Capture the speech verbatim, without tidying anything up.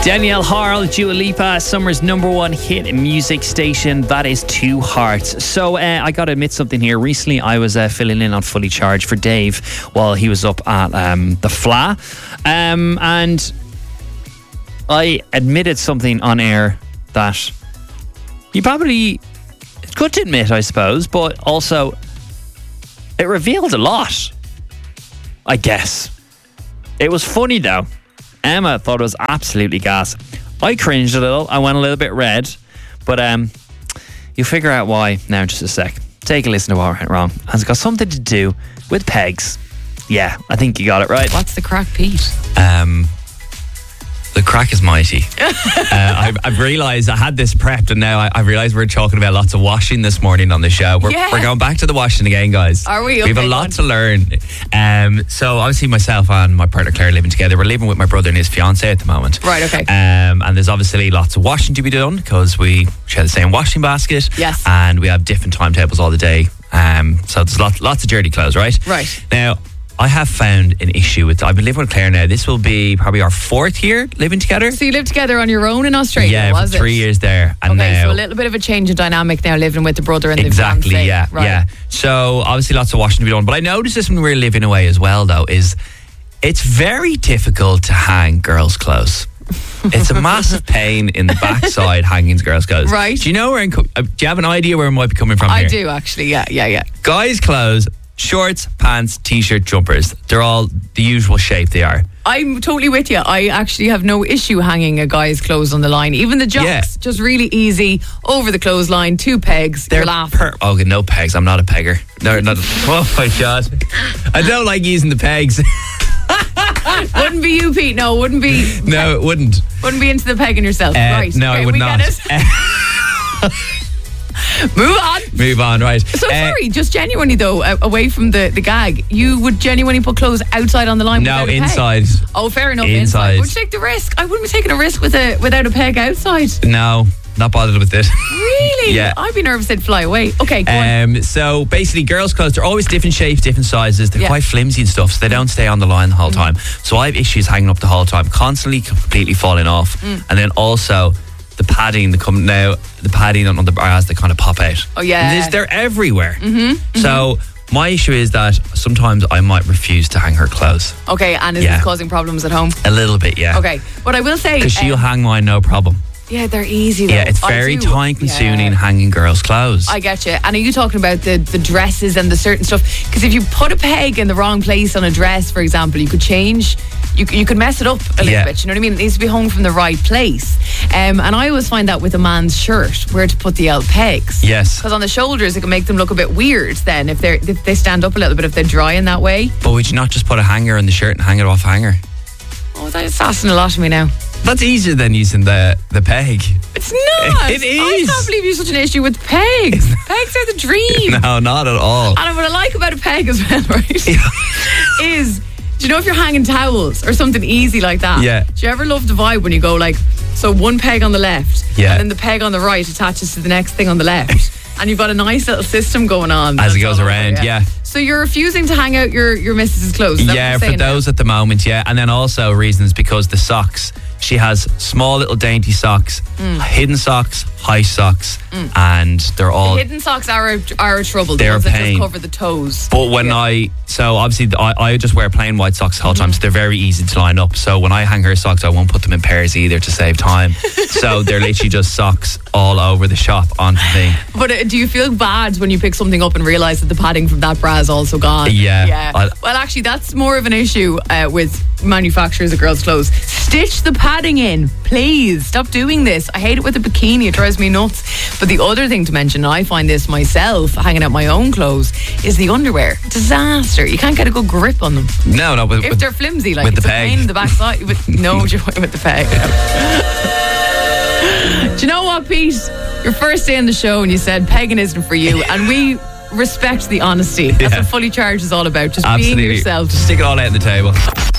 Danielle Harl, Dua Lipa, summer's number one hit music station. That is Two Hearts. So uh, I got to admit something here. Recently, I was uh, filling in on Fully Charged for Dave while he was up at um, the F L A. Um, and I admitted something on air that you probably could admit, I suppose, but also it revealed a lot, I guess. It was funny though. Emma thought it was absolutely gas. I cringed a little. I went a little bit red. But um, you'll figure out why now in just a sec. Take a listen to what went wrong. And it's got something to do with pegs. Yeah, I think you got it right. What's the crack, Pete? Um, the crack is mighty. uh, I've, I've realised I had this prepped, and now I, I've realised we're talking about lots of washing this morning on the show. We're, Yeah. we're going back to the washing again, guys. Are we? We have Okay, a lot go to learn. Um, so obviously myself and my partner Claire living together. We're living with my brother and his fiancée at the moment. Right, okay. Um, and there's obviously lots of washing to be done because we share the same washing basket. Yes. And we have different timetables all the day. Um, so there's lots, lots of dirty clothes, right? Right. Now, I have found an issue with, I've been living with Claire now. This will be probably our fourth year living together. So you lived together on your own in Australia, Yeah, was for three it? years there. And Okay, now, so a little bit of a change in dynamic now, living with the brother and exactly, the fiancé. yeah, Right. yeah. So obviously lots of washing to be done. But I noticed this when we were living away as well, though, is it's very difficult to hang girls' clothes. It's a massive pain in the backside hanging girls' clothes. Right. Do you know where? I'm co- uh, do you have an idea where it might be coming from? I here? do, actually, yeah, yeah, yeah. Guys' clothes, shorts, pants, t-shirt, jumpers. They're all the usual shape they are. I'm totally with you. I actually have no issue hanging a guy's clothes on the line. Even the jocks, Yeah. just really easy, over the clothesline, two pegs, They're you're laughing. per- oh, okay, no pegs. I'm not a pegger. No, not. Oh my god, I don't like using the pegs. Wouldn't be you, Pete. No, wouldn't be. No, it wouldn't. Wouldn't be into the pegging yourself. Uh, right. no, okay, I would we not. Get it. Move on. Move on, right. So Uh, sorry, just genuinely though, uh, away from the, the gag, you would genuinely put clothes outside on the line No, without a peg? inside. Oh, fair enough, Inside. inside. Would you take the risk? I wouldn't be taking a risk with a without a peg outside. No, not bothered with it. Really? Yeah. I'd be nervous they'd fly away. Okay, go on. Um, so basically, girls' clothes, they're always different shapes, different sizes. They're Yeah. quite flimsy and stuff, so they don't stay on the line the whole time. So I have issues hanging up the whole time, constantly completely falling off. And then also the padding, the come now, the padding on the bras, they kind of pop out. Oh, yeah. And this- they're everywhere. Mm-hmm. So my issue is that sometimes I might refuse to hang her clothes. Okay, and is yeah. this causing problems at home? A little bit, yeah. Okay, what I will say... Because she'll um, hang mine, no problem. Yeah, they're easy though. Yeah, it's I very do- time consuming yeah. hanging girls' clothes. I get you. And are you talking about the, the dresses and the certain stuff? Because if you put a peg in the wrong place on a dress, for example, you could change, you, you could mess it up a little Yeah. bit. You know what I mean? It needs to be hung from the right place. Um, and I always find that with a man's shirt, where to put the L pegs. Yes. Because on the shoulders, it can make them look a bit weird then if, they're, if they stand up a little bit, if they're dry in that way. But would you not just put a hanger on the shirt and hang it off a hanger? Oh, that's asking a lot of me now. That's easier than using the, the peg. It's not. It I is. can't believe you have such an issue with pegs. Pegs are the dream. No, not at all. And what I like about a peg as well, right, is, do you know if you're hanging towels or something easy like that? Yeah. Do you ever love the vibe when you go like, so one peg on the left, Yeah. and then the peg on the right attaches to the next thing on the left, and you've got a nice little system going on As it that's goes all over, around, yeah. So you're refusing to hang out your your missus's clothes? Is that what Yeah, you're for saying now? those at the moment, yeah. And then also reasons because the socks. She has small little dainty socks, hidden socks, high socks, and they're all... Hidden socks are a, are a trouble. The They're ones a that pain. just cover the toes. But when Yeah. I... So obviously I, I just wear plain white socks the whole time, so they're very easy to line up. So when I hang her socks, I won't put them in pairs either to save time. So they're literally just socks all over the shop onto the thing. But uh, do you feel bad when you pick something up and realise that the padding from that bra is also gone? Yeah. Yeah. I- Well, actually, that's more of an issue uh, with manufacturers of girls' clothes. Stitch the padding in, please. Stop doing this. I hate it with a bikini. It drives me nuts. But the other thing to mention, and I find this myself, hanging out my own clothes, is the underwear. Disaster. You can't get a good grip on them. No, no. With, If with- they're flimsy, like with it's the a peg. pain in the backside. With, no joy with the peg. Do you know what, Pete? Your first day on the show and you said pegging isn't for you, and we respect the honesty. That's Yeah. what Fully Charged is all about. Just Absolutely. being yourself. Just stick it all out on the table.